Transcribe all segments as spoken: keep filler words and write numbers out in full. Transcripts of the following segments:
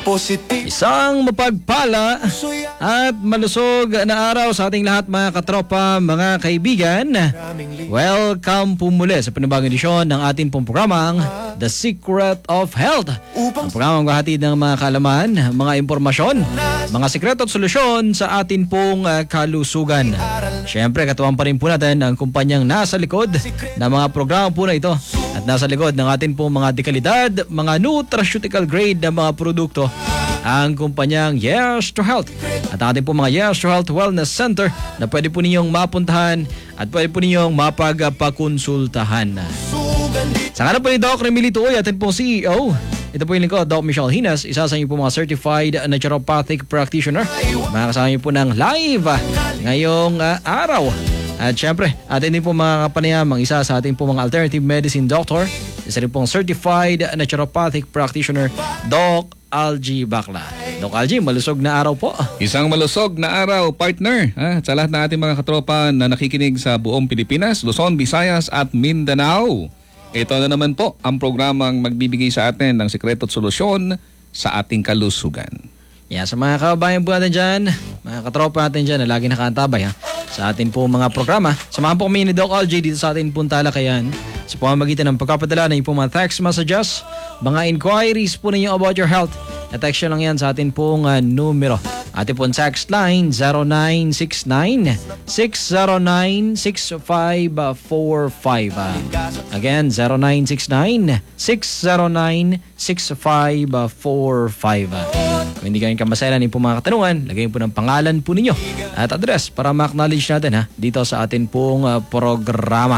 Isang mapagpala at malusog na araw sa ating lahat mga katropa, mga kaibigan. Welcome po muli sa panibagong edisyon ng ating pong programang The Secret of Health. Ang programang kahatid ng mga kaalaman, mga impormasyon, mga sikreto at solusyon sa atin pong uh, kalusugan. Siyempre, katuwang pa rin po natin ang kumpanyang nasa likod ng mga programa po na ito at nasa likod ng atin pong mga dekalidad, mga nutraceutical grade na mga produkto, ang kumpanyang Yes to Health at ang ating po mga Yes to Health Wellness Center na pwede po ninyong mapuntahan at pwede po ninyong mapagpakonsultahan. Sa ngalan po ni Doc Remilio Tuoy, atin po C E O. Ito po yung lingkod, Doc Michelle Hinas, isa sa inyo po mga certified naturopathic practitioner. Makakasama niyo po ng live ngayong uh, araw. At syempre, atin din po mga kapanayamang isa sa ating po mga alternative medicine doctor, isa rin pong certified naturopathic practitioner, Doc Algie Bacla. Doc Algie, malusog na araw po. Isang malusog na araw, partner. Ha? Sa lahat ng ating mga katropa na nakikinig sa buong Pilipinas, Luzon, Visayas at Mindanao. Ito na naman po ang programang magbibigay sa atin ng sikreto at solusyon sa ating kalusugan. Yeah, sa mga kababayan po natin dyan, mga katropa natin dyan na lagi nakaantabay ha, sa atin po mga programa. Samahan po kami ni Doc Algie dito sa atin pong talakayan sa pamamagitan ng pagkapadala ng po mga text messages, mga inquiries po ninyo about your health. Na-text lang yan sa atin pong uh, numero. Ating pong text line zero nine six nine, six zero nine, six five four five. Again, zero nine six nine, six zero nine, six five four five. Kung hindi kayo kamaselan yung po mga katanungan, lagay po ng pangalan po ninyo at address para ma-acknowledge natin ha, dito sa atin pong uh, programa.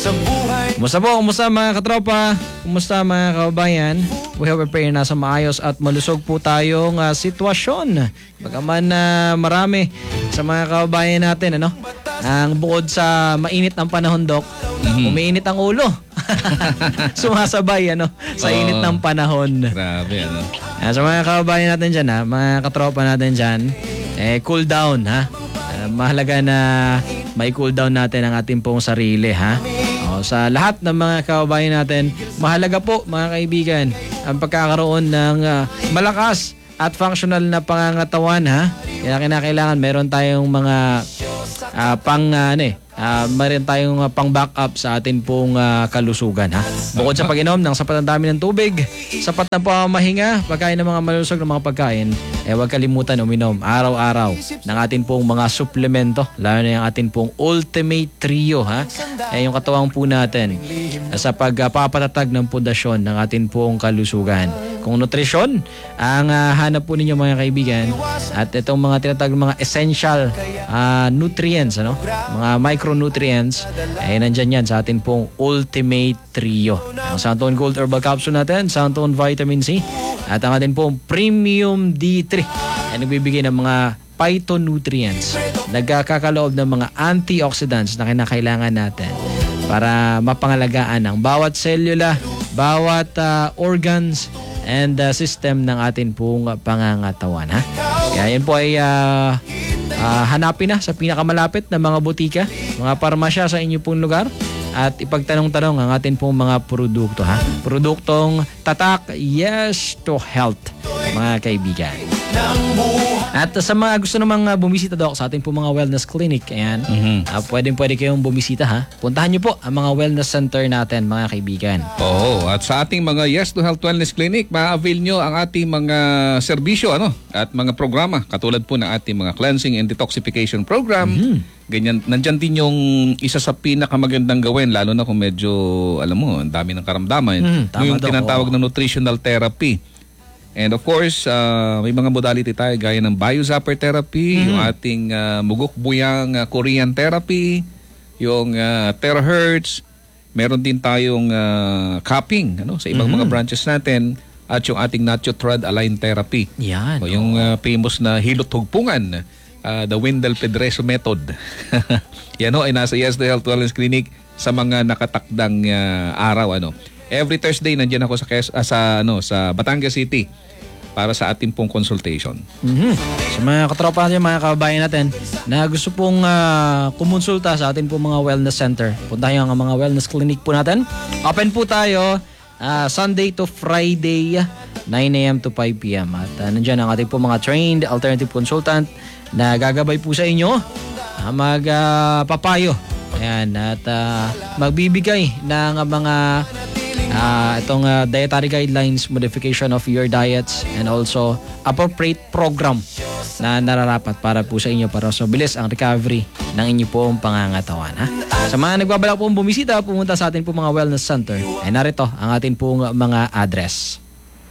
Kumusta po? Kumusta mga katropa? Kumusta mga kababayan? We hope and pray na nasa maayos at malusog po tayong uh, sitwasyon. Bagaman na uh, marami sa mga kababayan natin, ano? Ang bukod sa mainit ng panahon, Doc, mm-hmm. umiinit ang ulo. Sumasabay, ano? Sa oh, init ng panahon. Grabe, ano? Uh, sa mga kababayan natin dyan, ha? Mga katropa natin dyan, eh, cool down, ha? Uh, mahalaga na may cool down natin ang ating pong sarili, ha? Sa lahat ng mga kababayan natin, mahalaga po mga kaibigan ang pagkakaroon ng uh, malakas at functional na pangangatawan ha. Kaya kinakailangan meron tayong mga uh, pang uh, ano eh, uh, meron tayong uh, pang backup sa atin pong uh, kalusugan ha. Bukod sa pag-inom ng sapat na dami ng tubig, sapat na pamamahinga, pagkain ng mga malusog na mga pagkain, eh huwag kalimutan uminom araw-araw ng atin pong mga suplemento, lalo na yung atin pong Ultimate Trio ha. Eh yung katawang po natin sa pagpapatatag ng pundasyon ng atin pong kalusugan. Kung nutrisyon ang uh, hanap po ninyo mga kaibigan at itong mga tinatawag mga essential uh, nutrients, ano? Mga micronutrients, ay eh, nandyan yan sa atin pong Ultimate Trio. Ang Santon Gold Herbal Capsule natin, Santon Vitamin C, at ang atin pong Premium D three ay nagbibigay ng mga phytonutrients, nagkakakaloob ng mga antioxidants na kinakailangan natin para mapangalagaan ang bawat selula, bawat uh, organs and uh, system ng atin pong pangangatawan ha. Kaya yan po ay uh, uh, hanapin na sa pinakamalapit na mga butika, mga parmasya sa inyo pong lugar at ipagtanong-tanong ang atin pong mga produkto ha. Produktong tatak Yes to Health mga kaibigan. At sa mga gusto namang uh, bumisita, Doc, sa ating po mga wellness clinic, ayan, mm-hmm. uh, pwedeng pwede kayong bumisita ha. Puntahan nyo po ang mga wellness center natin mga kaibigan. Oo, at sa ating mga Yes to Health Wellness Clinic, ma-avail nyo ang ating mga serbisyo ano, at mga programa katulad po ng ating mga cleansing and detoxification program. Mm-hmm. Ganyan, nandyan din yung isa sa pinakamagandang gawin, lalo na kung medyo, alam mo, ang dami ng karamdaman. Mm, yung tinatawag na nutritional therapy. And of course, uh, may mga modality tayo gaya ng biozapper therapy, mm. yung ating uh, mugok-buyang uh, Korean therapy, yung uh, terahertz, meron din tayong uh, cupping ano, sa ibang mm-hmm. mga branches natin, at yung ating Nacho-Trad Align Therapy. Yan. O, yung uh, famous na hilot-hugpungan, uh, the Wendell Pedreso method. Yan o, ay nasa Yes to Health Wellness Clinic sa mga nakatakdang uh, araw. Ano. Every Thursday, nandiyan ako sa, uh, sa, ano, sa Batangas City para sa ating pong consultation. Mm-hmm. Sa mga katropa natin, mga kababayan natin na gusto pong uh, kumonsulta sa ating pong mga wellness center, puntahan ang mga wellness clinic po natin. Open po tayo uh, Sunday to Friday nine a.m. to five p.m. At uh, nandyan ang ating po mga trained alternative consultant na gagabay po sa inyo, uh, magpapayo. Uh, Ayan, at uh, magbibigay ng mga uh, itong uh, dietary guidelines, modification of your diets, and also appropriate program na nararapat para po sa inyo para so bilis ang recovery ng inyo pong pangangatawan. Ha? Sa mga nagbabalak pong bumisita, pumunta sa atin po mga wellness center, ay narito ang atin pong mga address.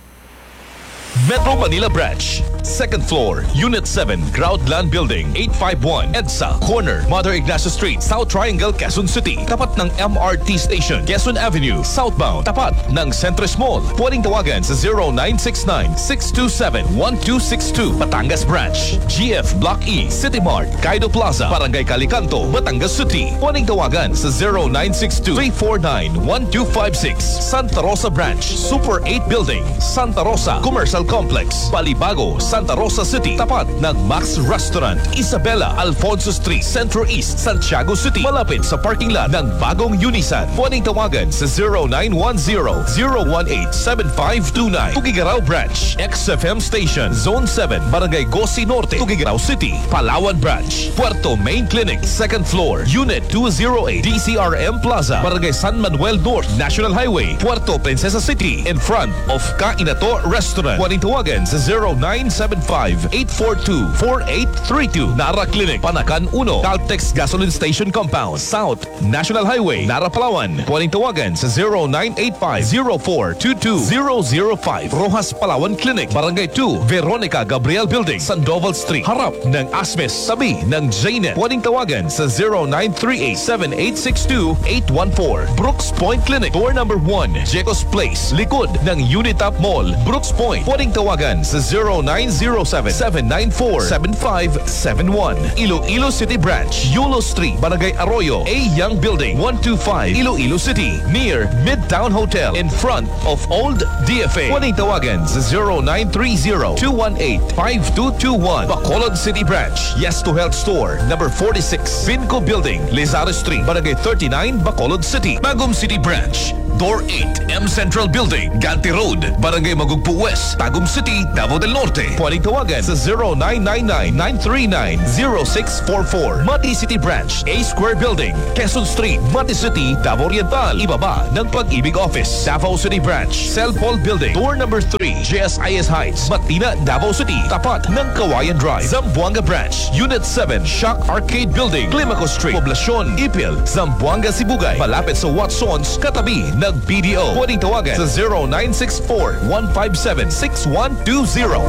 Metro Manila Branch, second floor, Unit seven, Groundland Building, eight five one, EDSA, corner, Mother Ignacio Street, South Triangle, Quezon City. Tapat ng M R T Station, Quezon Avenue, southbound. Tapat ng Centris Mall. Pwedeng tawagan sa zero nine six nine, six two seven, one two six two. Batangas Branch, G F Block E, City Mart, Kaido Plaza, Barangay Calicanto, Batangas City. Pwedeng tawagan sa zero nine six two, three four nine, one two five six. Santa Rosa Branch, Super eight Building, Santa Rosa Commercial Complex, Balibago, Santa Rosa City. Tapat ng Max Restaurant, Isabela, Alfonso Street, Centro East, Santiago City. Malapit sa parking lot ng bagong Unisan. Pwedeng tawagan sa zero nine one zero, zero one eight, seven five two nine. Tugigaraw Branch, X F M Station, Zone seven, Barangay Gosi Norte, Tugigaraw City. Palawan Branch, Puerto Main Clinic, second floor, Unit two oh eight, D C R M Plaza, Barangay San Manuel North, National Highway, Puerto Princesa City, in front of Kainato Restaurant. Pwedeng tawagan sa zero nine seven five, eight four two, four eight three two. Nara Clinic, Panakan one, Caltex Gasoline Station Compound, South National Highway, Nara Palawan. Pwedeng tawagan sa zero nine eight five, zero four two two, zero zero five. Rojas Palawan Clinic, Barangay two, Veronica Gabriel Building, Sandoval Street, harap ng Asmes, tabi ng Jaynet. Pwedeng tawagan sa zero nine three eight, seven eight six two, eight one four. Brooks Point Clinic, door number one, Jecos Place, likod ng Unitap Mall, Brooks Point. Pwedeng tawagan sa zero nine zero seven, seven nine four, seven five seven one. Iloilo City Branch, Yulo Street, Barangay Arroyo, A Young Building, one two five, Iloilo City, near Midtown Hotel, in front of Old D F A. Pwedeng tawagan sa zero nine three zero, two one eight, five two two one. Bacolod City Branch, Yes to Health Store, number forty-six, Finco Building, Lizardo Street, Barangay thirty-nine, Bacolod City. Bagum City Branch, Door eight, M Central Building, Ganti Road, Barangay Magugpo West, Tagum City, Davao del Norte. Pwedeng tawagan sa zero nine nine nine, nine three nine, zero six four four. Mati City Branch, A Square Building, Quezon Street, Mati City, Davao Oriental. Ibaba ng Pag-ibig Office. Davao City Branch, Cell Paul Building, door number three, J S I S Heights, Matina, Davao City. Tapat ng Kawayan Drive. Zamboanga Branch, Unit seven, Shock Arcade Building, Climaco Street, Poblacion, Ipil, Zamboanga, Sibugay. Malapit sa Watsons, katabi ng B D O. Pwedeng tawagan sa zero nine six four, one five seven, six one two zero.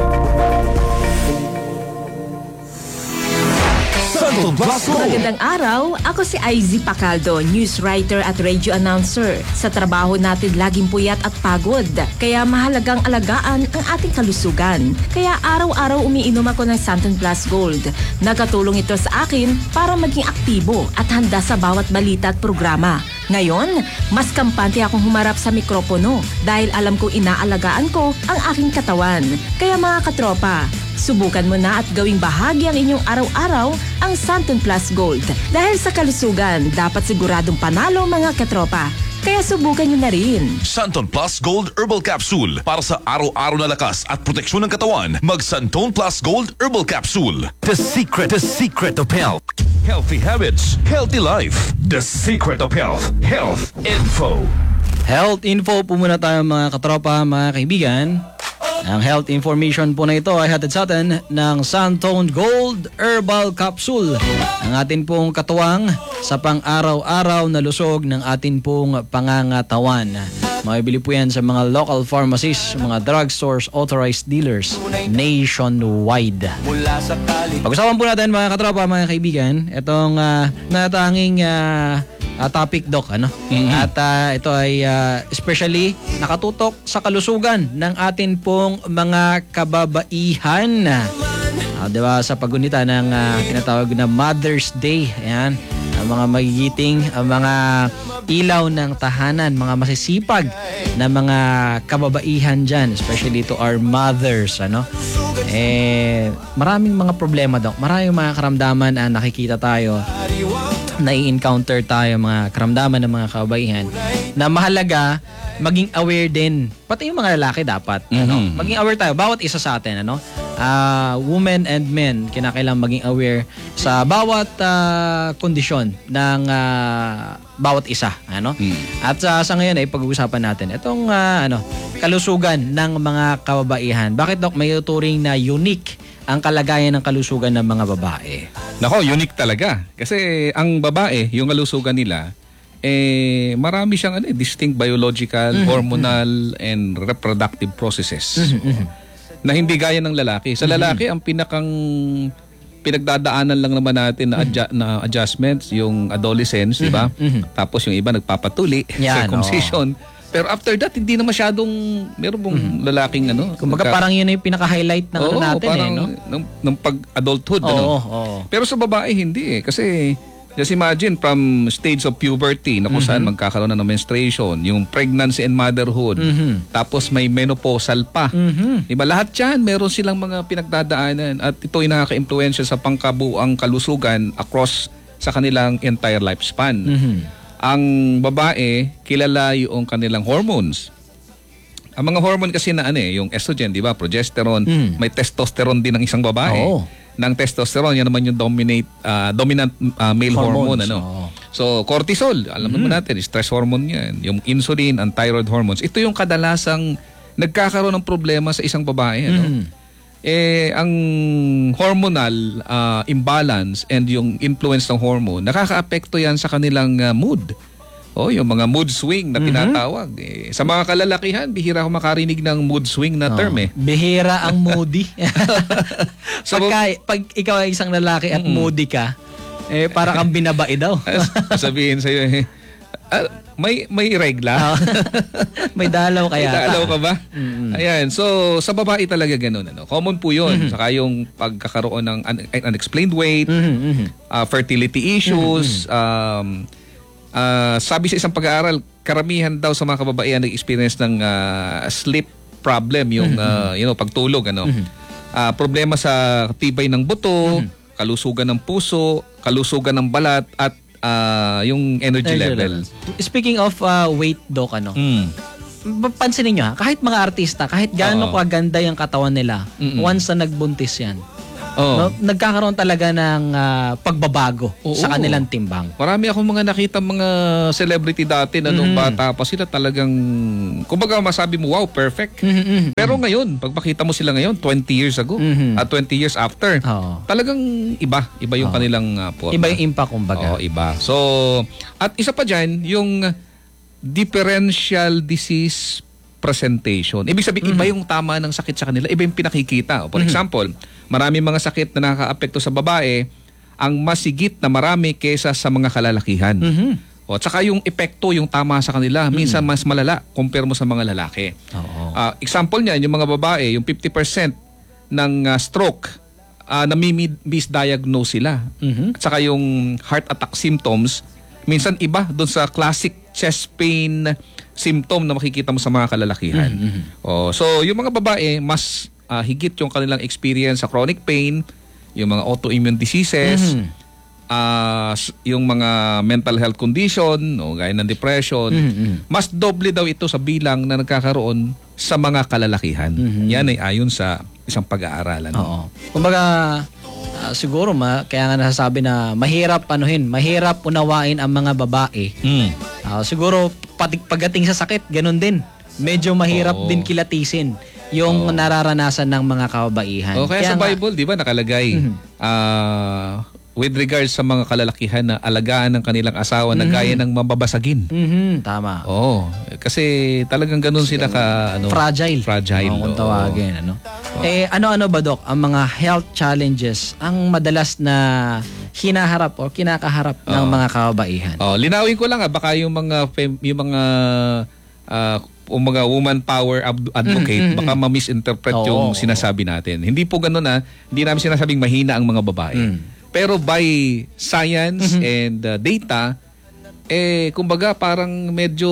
Santon Plus Gold. Magandang araw, ako si Izzy Pacaldo, news writer at radio announcer. Sa trabaho natin laging puyat at pagod, kaya mahalagang alagaan ang ating kalusugan. Kaya araw-araw umiinom ako ng Santon Plus Gold. Nagkatulong ito sa akin para maging aktibo at handa sa bawat balita at programa. Ngayon, mas kampante akong humarap sa mikropono dahil alam kong inaalagaan ko ang aking katawan. Kaya mga katropa, subukan mo na at gawing bahagi ang inyong araw-araw ang Santon Plus Gold. Dahil sa kalusugan, dapat siguradong panalo mga katropa. Kaya subukan nyo na rin. Santon Plus Gold Herbal Capsule. Para sa araw-araw na lakas at proteksyon ng katawan, mag Santon Plus Gold Herbal Capsule. The secret, the secret of health. Healthy habits, healthy life. The secret of health. Health Info. Health info po muna tayo mga katropa, mga kaibigan. Ang health information po na ito ay hatid sa atin ng Santon Gold Herbal Capsule. Ang atin pong katuwang sa pang-araw-araw na lusog ng atin pong pangangatawan. Makibili po yan sa mga local pharmacies, mga drugstores, authorized dealers nationwide. Pag-usapan po natin mga katropa, mga kaibigan, itong uh, natanging uh, uh, topic, Doc. Ano? Mm-hmm. At uh, ito ay uh, especially nakatutok sa kalusugan ng atin pong mga kababaihan. Uh, diba, sa pagunita ng uh, tinatawag na Mother's Day. Ayan. Ang mga magigiting, ang mga ilaw ng tahanan, mga masisipag na mga kababaihan dyan, especially to our mothers, ano? Eh, maraming mga problema, Doc. Maraming mga karamdaman na nakikita tayo, nai-encounter tayo, mga karamdaman ng mga kababaihan, na mahalaga maging aware din. Pati yung mga lalaki dapat. Ano, Mhm. maging aware tayo. Bawat isa sa atin. Ano? Ah, women and men, kinakailangan maging aware sa bawat ah, kondisyon ng ah, bawat isa. Ano? Mm. At ah, sa ngayon ay pag-uusapan natin itong ah, ano, kalusugan ng mga kababaihan. Bakit Doc may turing na unique ang kalagayan ng kalusugan ng mga babae? Nako, unique talaga. Kasi ang babae, yung kalusugan nila, eh marami siyang ano, eh, distinct biological, hormonal, and reproductive processes. Na hindi gaya ng lalaki. Sa lalaki, ang pinakang pinagdadaanan lang naman natin na, adja- na adjustments, yung adolescence, di ba? Tapos yung iba nagpapatuli, Yan, circumcision. Pero after that, hindi na masyadong, meron pong lalaking ano. Kumbaga nagka- parang yun yung pinaka-highlight ng ano Oo, natin parang eh, no? ng, ng pag-adulthood. Oo, ano? oo. Pero sa babae, hindi eh. Kasi, just imagine, from stage of puberty, na kung saan magkakaroon na ng menstruation, yung pregnancy and motherhood, tapos may menopausal pa. Diba? Lahat yan, meron silang mga pinagdadaanan. At ito ay nakaka-impluensya sa pangkabuang kalusugan across sa kanilang entire lifespan. Ang babae, kilala yung kanilang hormones. Ang mga hormone kasi na ano eh, yung estrogen, di ba? Progesterone, Mm. may testosterone din ng isang babae. Oo. Ng testosterone, yan naman yung dominate, ah, dominant ah, male Hormones, hormone. Ano? oo. So, cortisol, alam naman natin, stress hormone yan. Yung insulin, and thyroid hormones. Ito yung kadalasang nagkakaroon ng problema sa isang babae. Ano? Mhm. Eh, ang hormonal ah, imbalance and yung influence ng hormone, nakakaapekto yan sa kanilang ah, mood. Oh, yung mga mood swing na tinatawag. Eh, sa mga kalalakihan, bihira ako makarinig ng mood swing na term eh. Bihira ang moody. So, Pagka, pag ikaw ay isang lalaki at moody ka, eh para kang binabai daw. Sabihin sa'yo eh, ah, may, may regla. May dalaw kaya. May dalaw ka ba? Ayan. So, sa babae talaga ganun. Ano? Common po yun. Saka yung pagkakaroon ng un- unexplained weight, ah, fertility issues, um, ah, sabi sa isang pag-aaral, karamihan daw sa mga kababaihan nag-experience ng ah, sleep problem, yung ah, you know, pagtulog. Ano? Ah, problema sa tibay ng buto, kalusugan ng puso, kalusugan ng balat, at ah, yung energy, level. Speaking of uh, weight, Doc, ano, Mm. pa- pansinin nyo ha, kahit mga artista, kahit gaano Oo. kaganda yung katawan nila, Mm-mm. once na nagbuntis yan, Oh. no, nagkakaroon talaga ng ah, pagbabago Oo. sa kanilang timbang. Marami akong mga nakita mga celebrity dati na nung bata pa sila talagang, kumbaga masabi mo, wow, perfect. Mhm, mhm. Pero ngayon, pagpakita mo sila ngayon, twenty years ago, Mhm. at twenty years after, Oo. talagang iba. Iba yung Oo. kanilang uh, forma. Iba yung impact, kumbaga. Oo, iba. So, at isa pa dyan, yung differential disease presentation. Ibig sabihin, iba yung tama ng sakit sa kanila, iba yung pinakikita. For example, marami mga sakit na nakaka-apekto sa babae, ang masigit na marami kesa sa mga kalalakihan. Mhm. O, at saka yung epekto, yung tama sa kanila, minsan mas malala compare mo sa mga lalaki. Oo. Ah, example niyan, yung mga babae, yung fifty percent ng ah, stroke, uh, nami-misdiagnose sila. Mhm. At saka yung heart attack symptoms, minsan iba doon sa classic chest pain symptom na makikita mo sa mga kalalakihan. Oh, so yung mga babae, mas ah, higit yung kanilang experience sa chronic pain, yung mga autoimmune diseases, Mhm. ah, s- yung mga mental health condition, no, gaya ng depression, Mhm. mas doble daw ito sa bilang na nagkakaroon sa mga kalalakihan. Yan ay ayon sa isang pag-aaralan. Oo. Kumbaga, ah, siguro ma, kaya nga nasasabi na mahirap panuhin, mahirap unawain ang mga babae. Mm. Ah, siguro pati pagdating sa sakit, ganun din. Medyo mahirap Oo. din kilatisin yung nararanasan ng mga kababaihan. O kaya, sa nga- Bible, di ba, nakalagay, ah, with regards sa mga kalalakihan na alagaan ng kanilang asawa na gaya ng mababasagin. Mhm, tama. Oo. Kasi talagang ganun sila ka, ano, Fragile. Fragile. Oo, kung oo. tawagin, ano. Eh, ano-ano ba, Doc, ang mga health challenges ang madalas na hinaharap o kinakaharap ng mga kababaihan? Oh, linawin ko lang ah, baka yung mga fem- yung mga ah, o mga woman power ab- advocate baka ma-misinterpret Oo, yung oo. sinasabi natin. Hindi po ganoon ah, hindi namin sinasabing mahina ang mga babae. Mm. Pero by science and uh, data, eh kumbaga parang medyo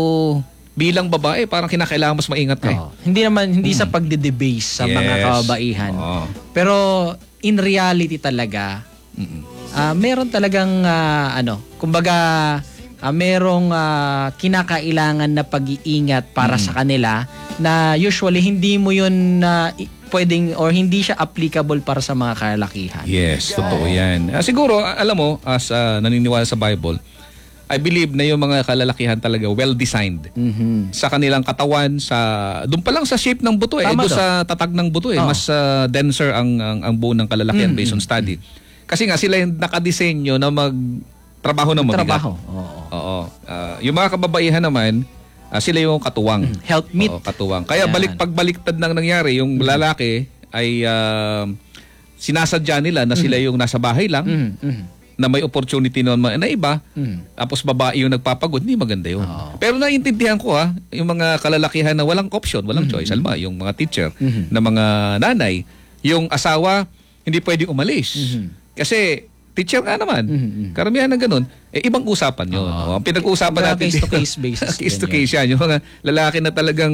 bilang babae parang kinakailangan mas maingat ka. eh. Oo. Hindi naman, hindi sa pagde-debase sa mga Yes. kababaihan. Oo. Pero in reality talaga, ah meron talagang ah, ano, kumbaga ah, merong ah, kinakailangan na pag-iingat para sa kanila na usually hindi mo yun na i- pwedeng or hindi siya applicable para sa mga kalalakihan. Yes, totoo yan. Ah, siguro, a- alam mo, as ah, naniniwala sa Bible, I believe na yung mga kalalakihan talaga well-designed Mhm. sa kanilang katawan, sa doon pa lang sa shape ng buto eh, Tama doon daw. sa tatag ng buto eh, Oo. mas ah, denser ang, ang ang buo ng kalalakihan Mm, based on study. Kasi nga sila yung nakadesenyo na magtrabaho ng mabigat. Trabaho. Oo. Oo. Ah, yung mga kababaihan naman, ah, sila yung katuwang. Health meet. Oo, katuwang. Kaya Ayan. balik pagbaliktad nang nangyari, yung lalaki ay ah, sinasadya nila na sila yung nasa bahay lang, Mhm, mhm. na may opportunity naman na iba, Mhm. tapos babae yung nagpapagod, hindi maganda yun. Oo. Pero naiintindihan ko ha, yung mga kalalakihan na walang option, walang choice. Alma, yung mga teacher, Mhm. na mga nanay, yung asawa, hindi pwedeng umalis. Mhm. Kasi teacher nga naman, Mhm. karamihan ng ganun, eh, ibang usapan yun. Oo. Oh, ang pinag-uusapan Kumbaga, natin case-to-case dito, basis case to din case yan. Yung mga lalaki na talagang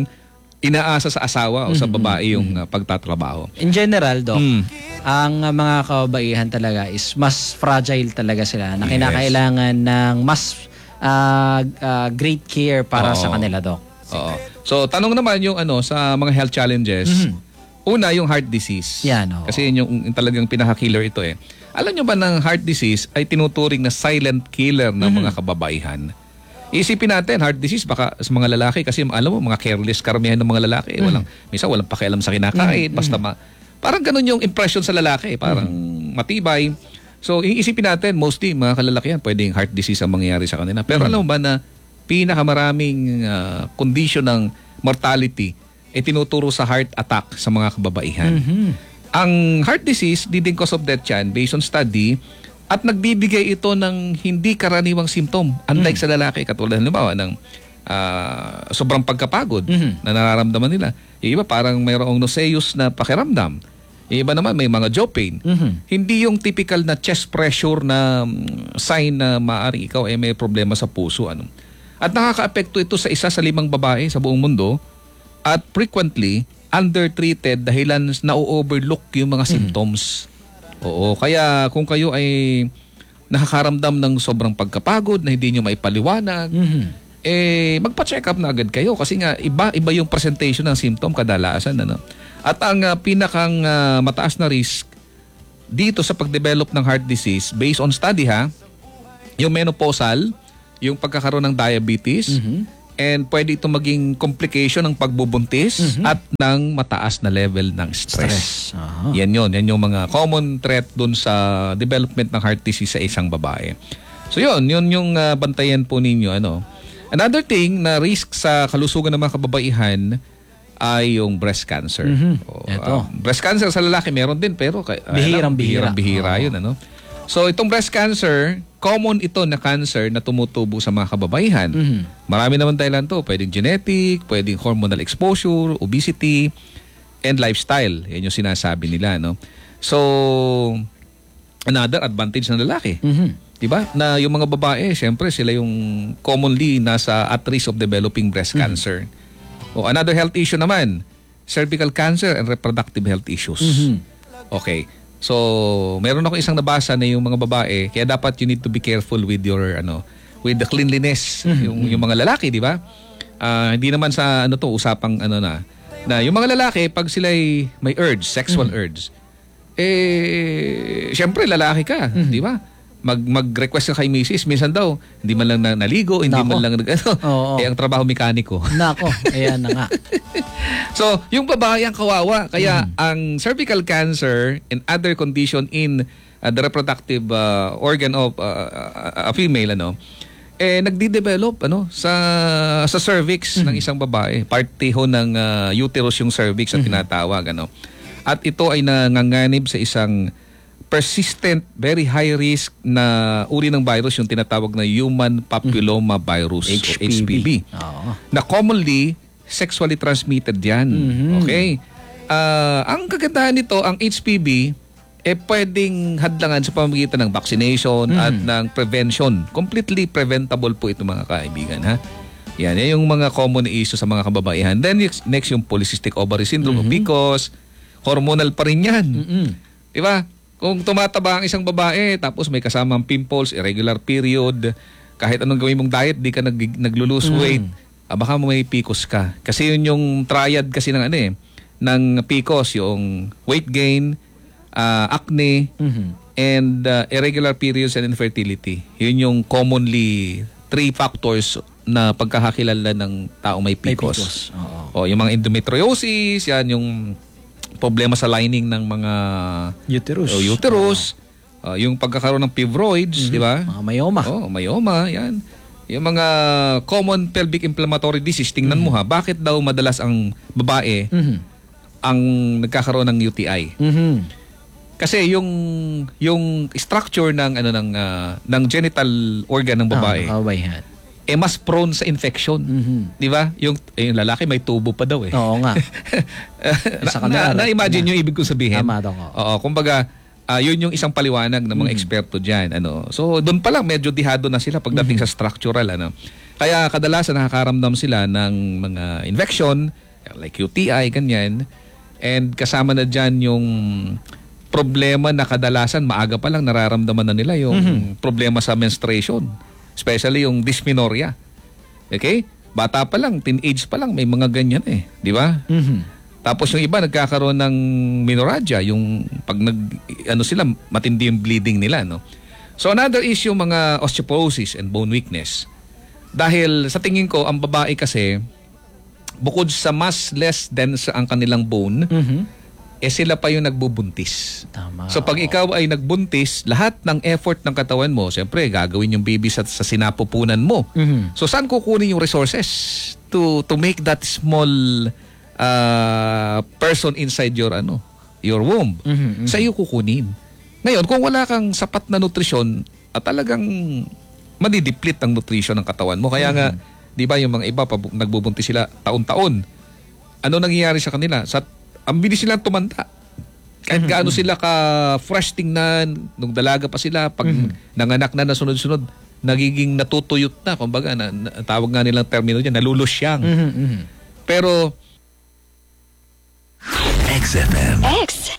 inaasa sa asawa o sa babae yung uh, pagtatrabaho. In general, Doc, Mm. ang uh, mga kababaihan talaga is mas fragile talaga sila na Yes. kinakailangan ng mas uh, uh, great care para Oo. sa kanila, Doc. Oo. So, tanong naman yung ano sa mga health challenges. Una, yung heart disease. Yan, oo. Kasi yun yung, yung talagang pinaka-killer ito eh. Alam nyo ba ng heart disease ay tinuturing na silent killer ng mga kababaihan? Isipin natin, heart disease baka sa mga lalaki kasi alam mo, mga careless karamihan ng mga lalaki. Walang, minsan walang pakialam sa kinakain, basta ma... Parang ganun yung impression sa lalaki. Parang matibay. So, iisipin natin, mostly mga kalalakihan, pwedeng heart disease ang mangyayari sa kanila. Pero alam mo ba na pinakamaraming uh, condition ng mortality ay tinuturo sa heart attack sa mga kababaihan. Ang heart disease, leading cause of death yan, based on study, at nagbibigay ito ng hindi karaniwang symptom. Unlike sa lalaki, katulad halimbawa ng ah, sobrang pagkapagod na nararamdaman nila. Yung iba parang mayroong nauseous na pakiramdam. Yung iba naman may mga jaw pain. Hindi yung typical na chest pressure na mm, sign na maaari ikaw ay may problema sa puso. Ano. At nakaka-apekto ito sa isa sa limang babae sa buong mundo at frequently undertreated dahilan na-overlook yung mga symptoms. Oo, kaya kung kayo ay nakakaramdam ng sobrang pagkapagod na hindi nyo maipaliwanag, eh magpa-check up na agad kayo kasi nga iba iba yung presentation ng symptom kadalasan, ano. At ang uh, pinakang uh, mataas na risk dito sa pagdevelop ng heart disease based on study ha, yung menopausal, yung pagkakaroon ng diabetes, and pwede ito maging complication ng pagbubuntis at ng mataas na level ng stress. Stress. Aha. Yan yun. Yan yung mga common threat dun sa development ng heart disease sa isang babae. So yun, yun yung uh, bantayan po ninyo. Ano. Another thing na risk sa kalusugan ng mga kababaihan ay yung breast cancer. O, Eto. uh, breast cancer sa lalaki meron din pero kay- uh, Bihirang-bihira. bihirang-bihira Oo. yun. Ano. So itong breast cancer, common ito na cancer na tumutubo sa mga kababaihan. Marami naman dahilan to. Pwedeng genetic, pwedeng hormonal exposure, obesity, and lifestyle. Yan yung sinasabi nila. No? So, another advantage ng lalaki. Diba? Na yung mga babae, syempre sila yung commonly nasa at risk of developing breast cancer. O another health issue naman, cervical cancer and reproductive health issues. Okay. So, meron ako isang nabasa na yung mga babae, kaya dapat you need to be careful with your ano, with the cleanliness, yung yung mga lalaki, di ba? Ah, hindi naman sa ano to, usapang ano na, na yung mga lalaki pag sila may urge, sexual urge, eh syempre lalaki ka, di ba? Mag mag-request ka kay misis, minsan daw hindi man lang na, naligo, hindi Nako. man lang nag ano, Oo. eh ang trabaho mekaniko. Nako, ayan na nga. So, yung babae ang kawawa. Kaya ang cervical cancer and other condition in uh, the reproductive uh, organ of uh, a female, ano, eh nagdi-develop ano sa sa cervix ng isang babae. Parte ho ng uh, uterus yung cervix at tinatawag, ano. At ito ay nanganganib sa isang persistent, very high risk na uri ng virus, yung tinatawag na human papilloma virus o H P V. Oo. Na commonly sexually transmitted yan. Okay? Ah, ang kagandahan nito, ang H P V, eh pwedeng hadlangan sa pamamagitan ng vaccination at ng prevention. Completely preventable po ito, mga kaibigan, ha? Yan, yan yung mga common issue sa mga kababaihan. Then next, next yung polycystic ovary syndrome because hormonal pa rin yan. Diba? Kung tumataba ang isang babae tapos may kasamang pimples, irregular period, kahit anong gawin mong diet, di ka nag, naglo-lose Mm. weight, ah, baka may P C O S ka. Kasi yun yung triad kasi ng ano eh, ng P C O S, yung weight gain, ah, acne, Mhm. and uh, irregular periods and infertility. Yun yung commonly three factors na pagkakakilala ng tao may P C O S. May P C O S, oo. O, yung mga endometriosis, yan yung problema sa lining ng mga Uterus. o, uterus, uh, yung pagkakaroon ng fibroids, di ba? Mga myoma. Oh, myoma, yan. Yung mga common pelvic inflammatory disease, tingnan mo ha, bakit daw madalas ang babae Mhm. ang nagkakaroon ng U T I? Mhm. Kasi yung yung structure ng ano ng ah, ng genital organ ng babae Ah, kawayan. eh mas prone sa infection. Mhm. 'Di ba? Yung, eh, yung lalaki may tubo pa daw eh. Oo nga. Sa kanila, na, na-imagine na- yung ibig kong sabihin. Tama daw, oo. Oo, kumbaga ah, yun yung isang paliwanag ng mga eksperto diyan, ano. So doon pa lang medyo dihado na sila pagdating sa structural, ano. Kaya kadalasan nakakaramdam sila ng mga infection like U T I ganyan, and kasama na diyan yung problema na kadalasan maaga pa lang nararamdaman na nila yung problema sa menstruation, especially yung dysmenorrhea. Okay? Bata pa lang, teenage pa lang may mga ganyan eh, di ba? Mhm. Tapos yung iba nagkakaroon ng menorrhagia, yung pag nag ano sila matindi yung bleeding nila, no. So another issue mga osteoporosis and bone weakness. Dahil sa tingin ko ang babae kasi bukod sa mas less dense ang kanilang bone, Mhm. eh sila pa yung nagbubuntis. Tama. So pag ikaw ay nagbuntis, lahat ng effort ng katawan mo, siyempre gagawin yung baby sa, sa sinapupunan mo. Mhm. So saan kukunin yung resources to to make that small uh, person inside your ano, your womb? Mhm, mhm. Sa iyo kukunin. Ngayon, kung wala kang sapat na nutrisyon, at talagang madideplete ang nutrition ng katawan mo. Kaya nga, 'di ba, yung mga iba pabu- nagbubuntis sila taon-taon. Ano nangyayari sa kanila? Sa ang bilis silang tumanda. Kahit gaano sila ka fresh tingnan nung dalaga pa sila, pag nanganak na na sunod-sunod, nagiging natutuyot na, kumbaga na, na, tawag nga nilang termino diyan, nalulusyang. Mhm, mhm. Pero X F M. X